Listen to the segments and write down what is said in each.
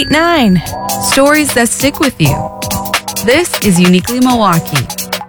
9. Stories that stick with you. This is Uniquely Milwaukee.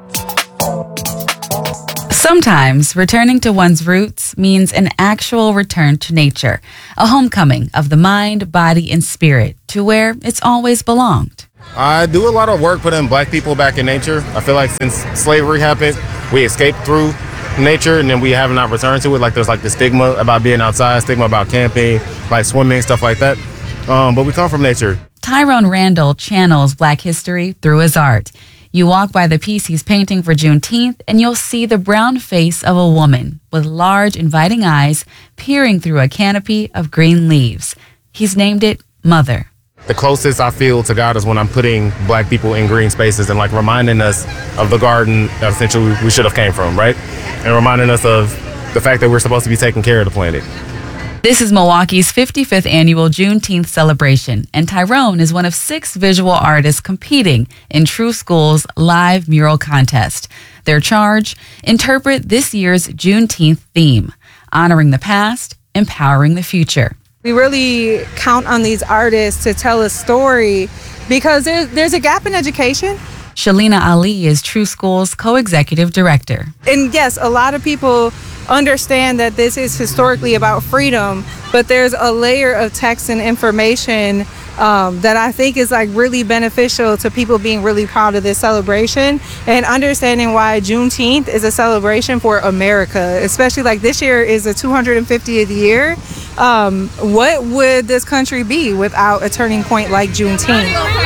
Sometimes returning to one's roots means an actual return to nature, a homecoming of the mind, body, and spirit to where it's always belonged. I do a lot of work putting Black people back in nature. I feel like since slavery happened, we escaped through nature and then we have not returned to it. Like there's like the stigma about being outside, stigma about camping, like swimming, stuff like that. But we come from nature. Tyrone Randall channels Black history through his art. You walk by the piece he's painting for Juneteenth, and you'll see the brown face of a woman with large, inviting eyes peering through a canopy of green leaves. He's named it Mother. The closest I feel to God is when I'm putting Black people in green spaces and like reminding us of the garden that essentially we should have came from, right? And reminding us of the fact that we're supposed to be taking care of the planet. This is Milwaukee's 55th annual Juneteenth celebration, and Tyrone is one of 6 visual artists competing in True School's live mural contest. Their charge, interpret this year's Juneteenth theme, honoring the past, empowering the future. We really count on these artists to tell a story because there's a gap in education. Shalina Ali is True School's co-executive director. And yes, a lot of people understand that this is historically about freedom, but there's a layer of text and information that I think is like really beneficial to people being really proud of this celebration and understanding why Juneteenth is a celebration for America, especially like this year is the 250th year. What would this country be without a turning point like Juneteenth?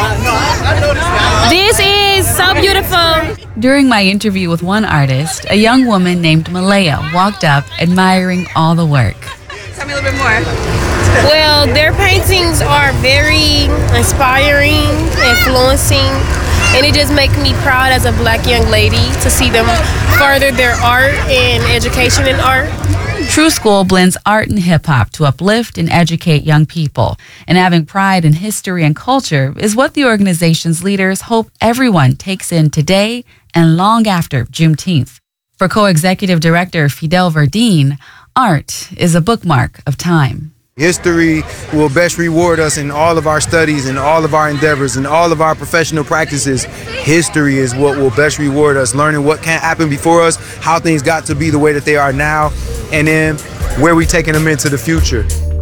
This is so beautiful. During my interview with one artist, a young woman named Malaya walked up admiring all the work. Tell me a little bit more. Well, their paintings are very inspiring, influencing, and it just makes me proud as a Black young lady to see them further their art and education in art. True School blends art and hip-hop to uplift and educate young people. And having pride in history and culture is what the organization's leaders hope everyone takes in today and long after Juneteenth. For co-executive director Fidel Verdine, art is a bookmark of time. History will best reward us in all of our studies and all of our endeavors and all of our professional practices. History is what will best reward us, learning what can't happen before us, how things got to be the way that they are now, and then where we're taking them into the future.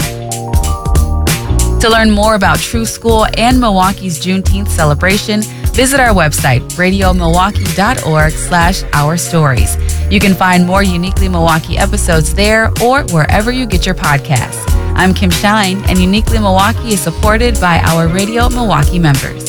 To learn more about True School and Milwaukee's Juneteenth celebration, visit our website, radiomilwaukee.org/ourstories. You can find more Uniquely Milwaukee episodes there or wherever you get your podcasts. I'm Kim Shine, and Uniquely Milwaukee is supported by our Radio Milwaukee members.